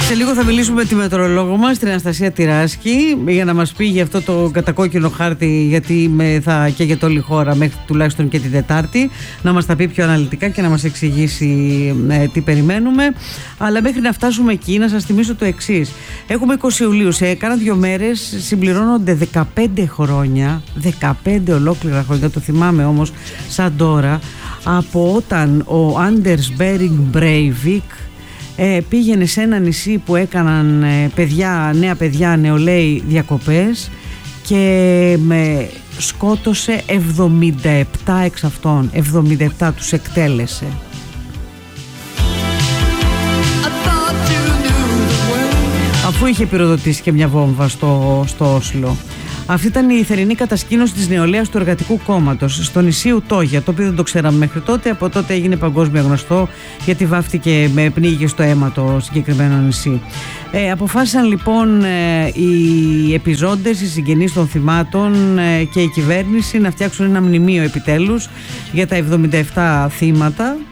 Σε λίγο θα μιλήσουμε με τη μετεωρολόγο μας, την Αναστασία Τυράσκη, για να μας πει για αυτό το κατακόκκινο χάρτη, γιατί θα καίγεται όλη η χώρα μέχρι τουλάχιστον και την Τετάρτη, να μας τα πει πιο αναλυτικά και να μας εξηγήσει τι περιμένουμε. Αλλά μέχρι να φτάσουμε εκεί, να σας θυμίσω το εξής. Έχουμε 20 Ιουλίου, σε κάνα 2 μέρες συμπληρώνονται 15 χρόνια, 15 ολόκληρα χρόνια, το θυμάμαι όμως σαν τώρα, από όταν ο Άντερς Μπέρινγκ Μπρέιβικ πήγαινε σε ένα νησί που έκαναν νέα παιδιά, νεολαίοι διακοπές, και σκότωσε 77 εξ αυτών, 77 τους εκτέλεσε. Αφού είχε πυροδοτήσει και μια βόμβα στο Όσλο. Αυτή ήταν η θερινή κατασκήνωση της νεολαίας του Εργατικού Κόμματος στο νησί Ουτόγια, το οποίο δεν το ξέραμε μέχρι τότε. Από τότε έγινε παγκόσμια γνωστό, γιατί βάφτηκε με πνίγηκε στο αίμα το συγκεκριμένο νησί. Αποφάσισαν λοιπόν οι επιζώντες, οι συγγενείς των θυμάτων και η κυβέρνηση να φτιάξουν ένα μνημείο επιτέλους για τα 77 θύματα,